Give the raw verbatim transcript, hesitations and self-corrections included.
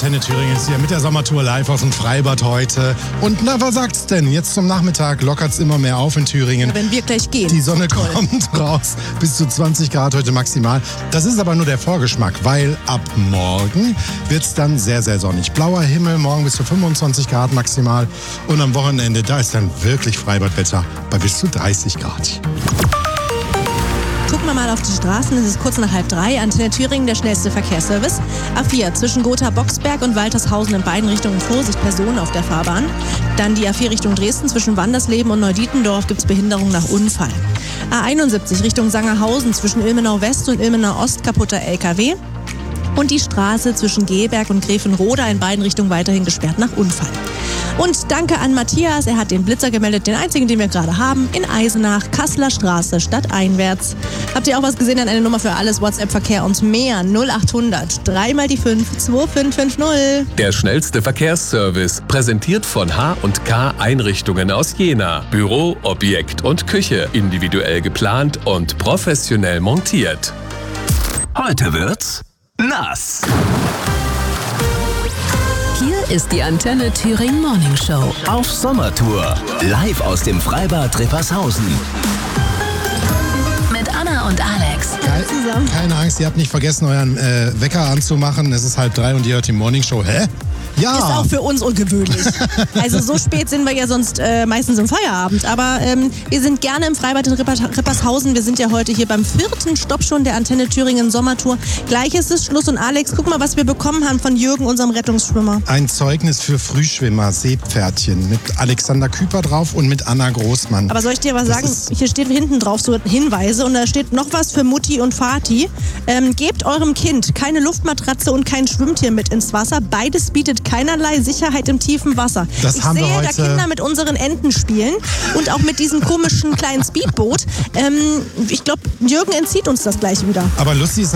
Antenne Thüringen ist hier mit der Sommertour live aus dem Freibad heute. Und na, was sagt's denn? Jetzt zum Nachmittag lockert's immer mehr auf in Thüringen. Ja, wenn wir gleich gehen. Die Sonne Toll. kommt raus, bis zu zwanzig Grad heute maximal. Das ist aber nur der Vorgeschmack, weil ab morgen wird's dann sehr, sehr sonnig. Blauer Himmel, morgen bis zu fünfundzwanzig Grad maximal. Und am Wochenende, da ist dann wirklich Freibadwetter bei bis zu dreißig Grad. Gucken wir mal auf die Straßen, es ist kurz nach halb drei. Antenne Thüringen, der schnellste Verkehrsservice. A vier zwischen Gotha-Boxberg und Waltershausen in beiden Richtungen Vorsicht, Personen auf der Fahrbahn. Dann die A vier Richtung Dresden zwischen Wandersleben und Neudietendorf gibt es Behinderung nach Unfall. A einundsiebzig Richtung Sangerhausen zwischen Ilmenau West und Ilmenau Ost kaputter L K W. Und die Straße zwischen Gehlberg und Gräfenroda in beiden Richtungen weiterhin gesperrt nach Unfall. Und danke an Matthias, er hat den Blitzer gemeldet, den einzigen, den wir gerade haben, in Eisenach, Kasseler Straße, stadteinwärts. Habt ihr auch was gesehen? An eine Nummer für alles, WhatsApp-Verkehr und mehr, null achthundert, drei mal die fünf, zwei fünf fünf null. Der schnellste Verkehrsservice, präsentiert von H und K Einrichtungen aus Jena. Büro, Objekt und Küche, individuell geplant und professionell montiert. Heute wird's nass. Hier ist die Antenne Thüringen Morning Show. Auf Sommertour. Live aus dem Freibad Rippershausen. Mit Anna und Alex. Keine, keine Angst, ihr habt nicht vergessen, euren äh, Wecker anzumachen. Es ist halb drei und ihr hört die Morning Show. Hä? Ja. Ist auch für uns ungewöhnlich. Also so spät sind wir ja sonst äh, meistens im Feierabend. Aber ähm, wir sind gerne im Freibad in Ripper, Rippershausen. Wir sind ja heute hier beim vierten Stopp schon der Antenne Thüringen Sommertour. Gleich ist es Schluss. Und Alex, guck mal, was wir bekommen haben von Jürgen, unserem Rettungsschwimmer. Ein Zeugnis für Frühschwimmer, Seepferdchen, mit Alexander Küper drauf und mit Anna Großmann. Aber soll ich dir was Das sagen? ist- Hier steht hinten drauf so Hinweise und da steht noch was für Mutti und Vati. Ähm, gebt eurem Kind keine Luftmatratze und kein Schwimmtier mit ins Wasser. Beides bietet keinerlei Sicherheit im tiefen Wasser. Das ich haben wir sehe da heute- Kinder mit unseren Enten spielen und auch mit diesem komischen kleinen Speedboot. Ähm, ich glaube, Jürgen entzieht uns das gleich wieder. Aber lustig ist